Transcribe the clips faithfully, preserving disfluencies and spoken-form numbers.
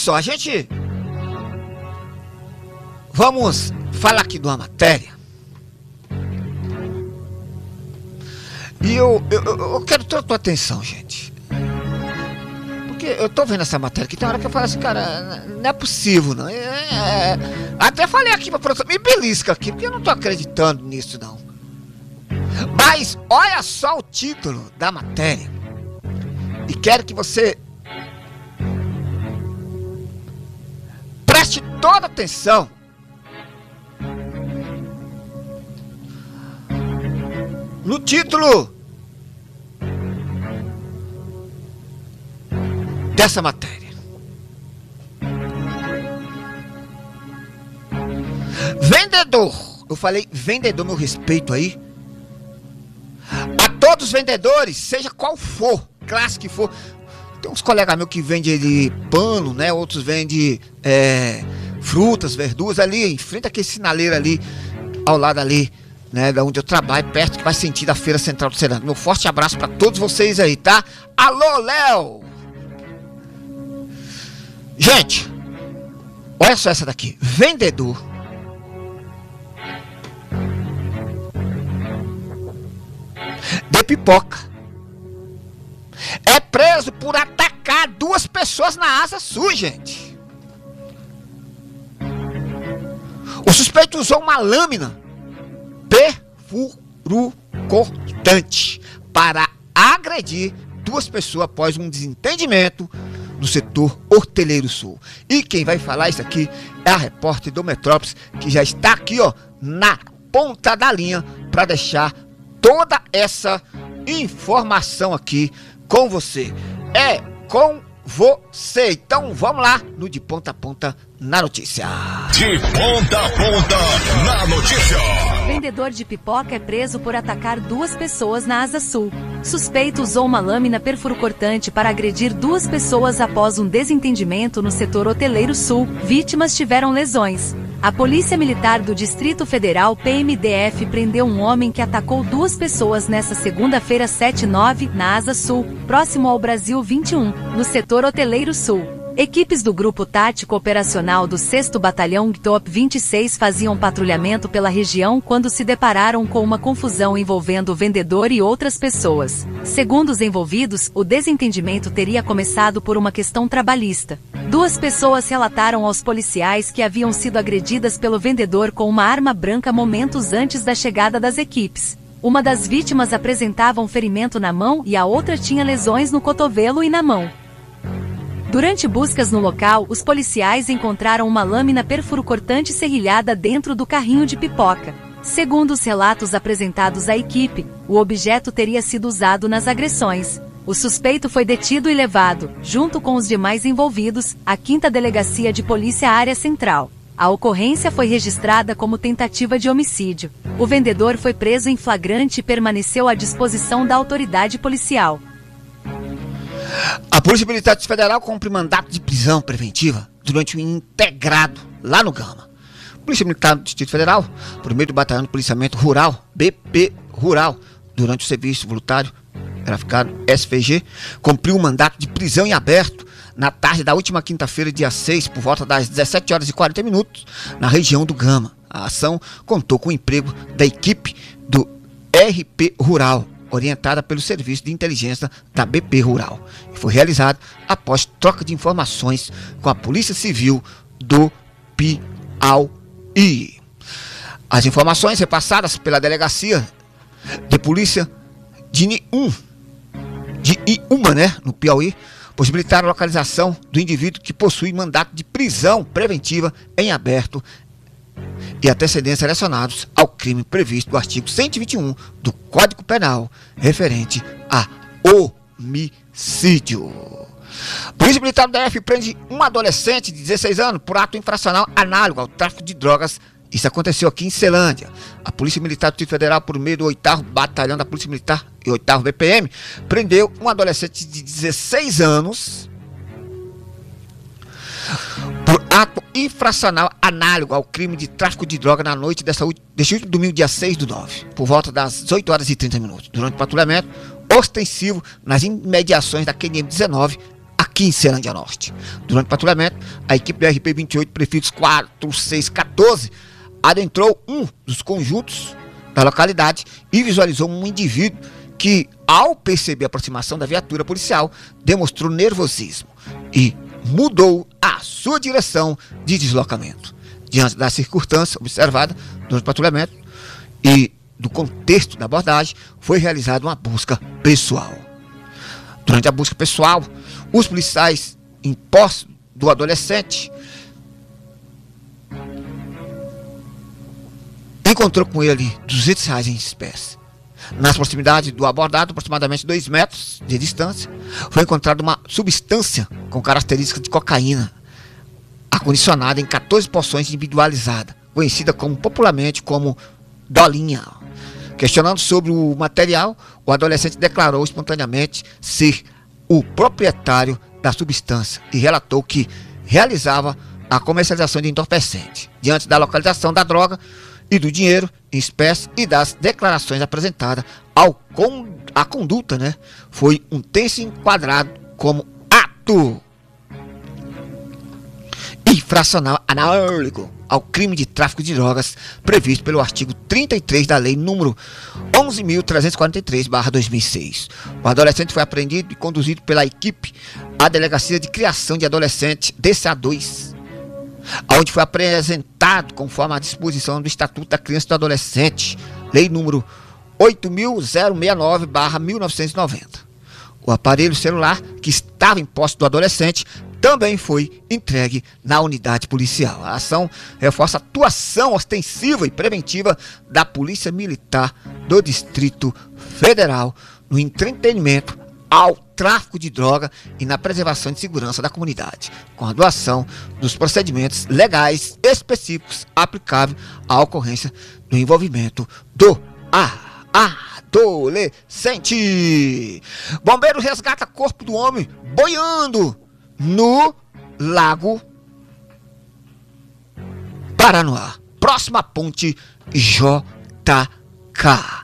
só, a gente... Vamos falar aqui de uma matéria. E eu, eu, eu quero toda a tua atenção, gente. Porque eu tô vendo essa matéria aqui, tem hora que eu falo assim, cara, não é possível, não. É, é, até falei aqui pra produção, me belisca aqui, porque eu não tô acreditando nisso, não. Mas olha só o título da matéria. E quero que você preste toda atenção. No título dessa matéria. Vendedor. Eu falei vendedor, meu respeito aí. A todos os vendedores, seja qual for, classe que for. Tem uns colegas meus que vendem de pano, né? Outros vendem é, frutas, verduras ali, em frente àquele sinaleiro ali, ao lado ali, né, da onde eu trabalho, perto, que vai sentir da Feira Central do Cerâmica. Meu forte abraço pra todos vocês aí, tá? Alô, Léo! Gente, olha só essa daqui. Vendedor de pipoca é preso por atacar duas pessoas na Asa Sul, gente. O suspeito usou uma lâmina perfurocortante para agredir duas pessoas após um desentendimento no setor Horteleiro Sul. E quem vai falar isso aqui é a repórter do Metrópolis, que já está aqui, ó, na ponta da linha para deixar toda essa informação aqui com você. É com você. Então vamos lá no De Ponta a Ponta na notícia. De Ponta a Ponta na notícia. Vendedor de pipoca é preso por atacar duas pessoas na Asa Sul. Suspeito usou uma lâmina perfurocortante para agredir duas pessoas após um desentendimento no setor Hoteleiro Sul. Vítimas tiveram lesões. A Polícia Militar do Distrito Federal, P M D F, prendeu um homem que atacou duas pessoas nesta segunda-feira, sete nove, na Asa Sul, próximo ao Brasil vinte e um, no setor Hoteleiro Sul. Equipes do Grupo Tático Operacional do sexto Batalhão T O P vinte e seis faziam patrulhamento pela região quando se depararam com uma confusão envolvendo o vendedor e outras pessoas. Segundo os envolvidos, o desentendimento teria começado por uma questão trabalhista. Duas pessoas relataram aos policiais que haviam sido agredidas pelo vendedor com uma arma branca momentos antes da chegada das equipes. Uma das vítimas apresentava um ferimento na mão e a outra tinha lesões no cotovelo e na mão. Durante buscas no local, os policiais encontraram uma lâmina perfurocortante serrilhada dentro do carrinho de pipoca. Segundo os relatos apresentados à equipe, o objeto teria sido usado nas agressões. O suspeito foi detido e levado, junto com os demais envolvidos, à quinta Delegacia de Polícia Área Central. A ocorrência foi registrada como tentativa de homicídio. O vendedor foi preso em flagrante e permaneceu à disposição da autoridade policial. A Polícia Militar Federal cumpre mandato de prisão preventiva durante um integrado lá no Gama. A Polícia Militar do Distrito Federal, por meio do Batalhão de Policiamento Rural, B P Rural, durante o serviço voluntário graficado S V G, cumpriu um mandato de prisão em aberto na tarde da última quinta-feira, dia seis, por volta das dezessete horas e quarenta minutos, na região do Gama. A ação contou com o emprego da equipe do R P Rural, orientada pelo Serviço de Inteligência da B P Rural, e foi realizado após troca de informações com a Polícia Civil do Piauí. As informações repassadas pela Delegacia de Polícia de um de Iuma, né, no Piauí, possibilitaram a localização do indivíduo que possui mandato de prisão preventiva em aberto e antecedentes relacionados ao crime previsto no artigo cento e vinte e um do Código Penal, referente a homicídio. Polícia Militar do D F prende um adolescente de dezesseis anos por ato infracional análogo ao tráfico de drogas. Isso aconteceu aqui em Celândia. A Polícia Militar do Distrito Federal, por meio do oitavo Batalhão da Polícia Militar e oitavo B P M, prendeu um adolescente de dezesseis anos por ato infracional análogo ao crime de tráfico de droga na noite dessa, deste último domingo, dia seis do nove, por volta das oito horas e trinta minutos, durante o patrulhamento ostensivo nas imediações da Q M dezenove, aqui aqui em Ceilândia Norte. Durante o patrulhamento, a equipe do R P vinte e oito, prefixo quatro seis um quatro, adentrou um dos conjuntos da localidade e visualizou um indivíduo que, ao perceber a aproximação da viatura policial, demonstrou nervosismo e mudou a sua direção de deslocamento. Diante da circunstância observada durante o patrulhamento e do contexto da abordagem, foi realizada uma busca pessoal. Durante a busca pessoal, os policiais, em posse do adolescente, encontrou com ele duzentos reais em espécie. Nas proximidades do abordado, aproximadamente dois metros de distância, foi encontrada uma substância com características de cocaína, acondicionada em quatorze porções individualizadas, conhecida como popularmente como dolinha. Questionando sobre o material, o adolescente declarou espontaneamente ser o proprietário da substância e relatou que realizava a comercialização de entorpecente. Diante da localização da droga e do dinheiro em espécie e das declarações apresentadas, ao con a conduta, né, foi um texto enquadrado como ato infracional análogo ao crime de tráfico de drogas previsto pelo artigo trinta e três da lei número onze mil trezentos e quarenta e três barra dois mil e seis. O adolescente foi apreendido e conduzido pela equipe à Delegacia de Criação de Adolescentes D C A dois, onde foi apresentado conforme a disposição do Estatuto da Criança e do Adolescente, lei número oito mil sessenta e nove barra mil novecentos e noventa. O aparelho celular que estava em posse do adolescente também foi entregue na unidade policial. A ação reforça a atuação ostensiva e preventiva da Polícia Militar do Distrito Federal no entretenimento ao tráfico de droga e na preservação de segurança da comunidade, com a doação dos procedimentos legais específicos aplicáveis à ocorrência do envolvimento do adolescente. Bombeiro resgata corpo do homem boiando no Lago Paranoá, próxima ponte J K.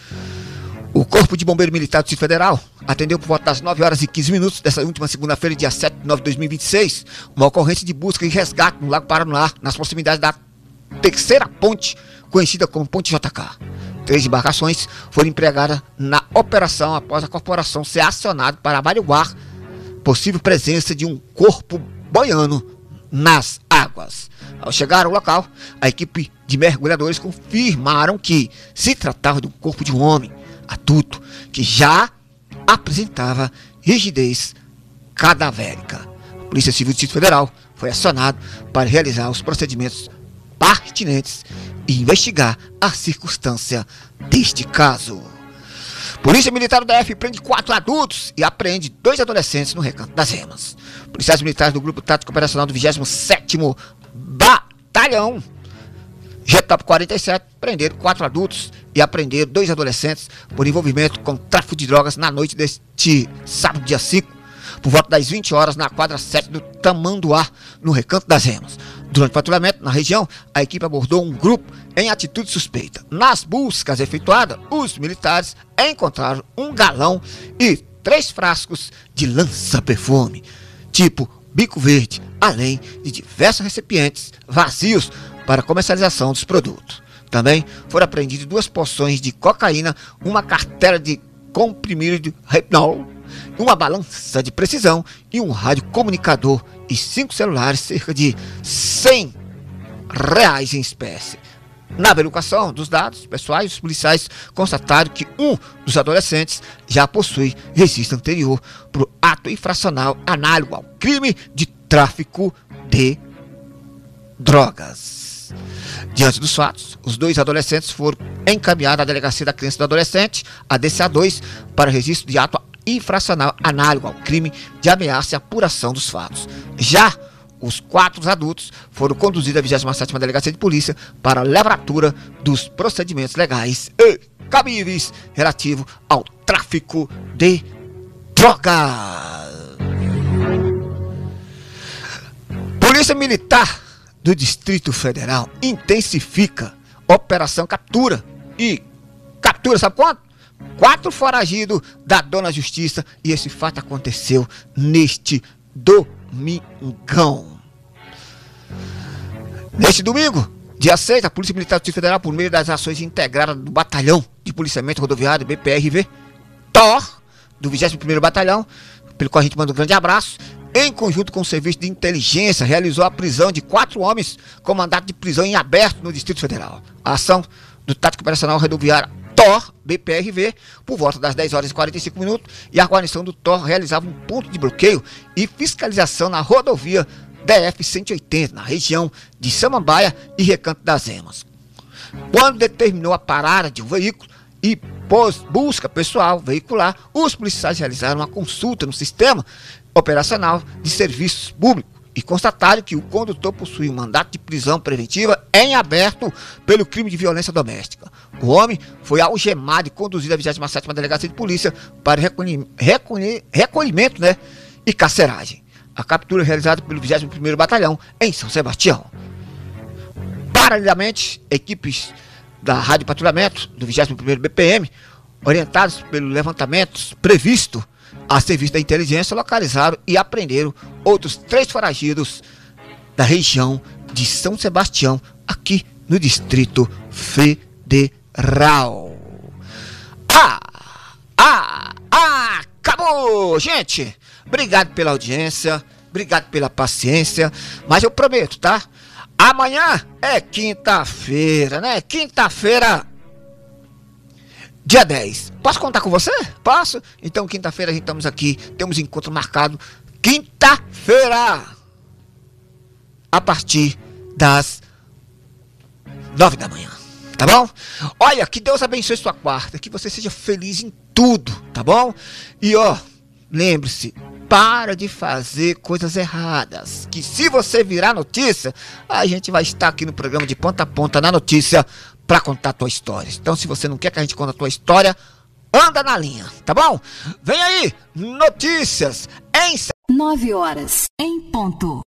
O Corpo de Bombeiro Militar do Distrito Federal atendeu por volta das nove horas e quinze minutos dessa última segunda-feira, dia sete de nove de dois mil e vinte e seis, uma ocorrência de busca e resgate no Lago Paranoá, nas proximidades da terceira ponte, conhecida como Ponte J K. Três embarcações foram empregadas na operação após a corporação ser acionada para averiguar possível presença de um corpo boiando nas águas. Ao chegar ao local, a equipe de mergulhadores confirmaram que se tratava de um corpo de um homem adulto que já apresentava rigidez cadavérica. A Polícia Civil do Distrito Federal foi acionada para realizar os procedimentos pertinentes e investigar a circunstância deste caso. Polícia Militar do D F prende quatro adultos e apreende dois adolescentes no Recanto das Remas. Policiais militares do Grupo Tático Operacional do vigésimo sétimo Batalhão G Top quarenta e sete prenderam quatro adultos e apreenderam dois adolescentes por envolvimento com tráfico de drogas na noite deste sábado, dia cinco, por volta das vinte horas, na quadra sete do Tamanduá, no Recanto das Remas. Durante o patrulhamento na região, a equipe abordou um grupo em atitude suspeita. Nas buscas efetuadas, os militares encontraram um galão e três frascos de lança-perfume, tipo bico verde, além de diversos recipientes vazios para comercialização dos produtos. Também foram apreendidas duas porções de cocaína, uma cartela de comprimido de Repnol, uma balança de precisão e um rádio comunicador e cinco celulares, cerca de cem reais em espécie. Na verificação dos dados pessoais, os policiais constataram que um dos adolescentes já possui registro anterior por ato infracional análogo ao crime de tráfico de drogas. Diante dos fatos, os dois adolescentes foram encaminhados à Delegacia da Criança e do Adolescente, a D C A dois, para registro de ato infracional análogo ao crime de ameaça e apuração dos fatos. Já os quatro adultos foram conduzidos à vigésima sétima Delegacia de Polícia para a lavratura dos procedimentos legais e cabíveis relativo ao tráfico de drogas. Polícia Militar do Distrito Federal intensifica Operação Captura e captura, sabe quanto? Quatro foragidos da Dona Justiça, e esse fato aconteceu neste Domingão. Neste domingo, dia seis, a Polícia Militar do Distrito Federal, por meio das ações integradas do Batalhão de Policiamento Rodoviário B P R V T O R, do vigésimo primeiro Batalhão, pelo qual a gente manda um grande abraço, em conjunto com o Serviço de Inteligência, realizou a prisão de quatro homens com mandato de prisão em aberto no Distrito Federal. A ação do Tático Operacional Rodoviário T O R B P R V, por volta das dez horas e quarenta e cinco minutos, e a guarnição do T O R realizava um ponto de bloqueio e fiscalização na rodovia D F cento e oitenta, na região de Samambaia e Recanto das Emas. Quando determinou a parada de um veículo e pôs busca pessoal veicular, os policiais realizaram uma consulta no sistema operacional de serviços públicos e constataram que o condutor possuía um mandato de prisão preventiva em aberto pelo crime de violência doméstica. O homem foi algemado e conduzido à vigésima sétima Delegacia de Polícia para recolhi recolhi recolhimento né, e carceragem. A captura é realizada pelo vigésimo primeiro Batalhão em São Sebastião. Paralelamente, equipes da Rádio Patrulhamento do vigésimo primeiro B P M, orientados pelo levantamento previsto a serviço da inteligência, localizaram e apreenderam outros três foragidos da região de São Sebastião, aqui no Distrito Federal. Ah! Ah! Ah! Acabou, gente! Obrigado pela audiência, obrigado pela paciência, mas eu prometo, tá? Amanhã é quinta-feira, né? Quinta-feira, dia dez. Posso contar com você? Posso? Então, quinta-feira a gente estamos aqui, temos encontro marcado quinta-feira, a partir das nove da manhã, tá bom? Olha, que Deus abençoe sua quarta, que você seja feliz em tudo, tá bom? E ó, lembre-se, para de fazer coisas erradas, que se você virar notícia, a gente vai estar aqui no programa de ponta a ponta na notícia para contar a tua história. Então, se você não quer que a gente conte a tua história, anda na linha, tá bom? Vem aí, notícias em nove horas em ponto.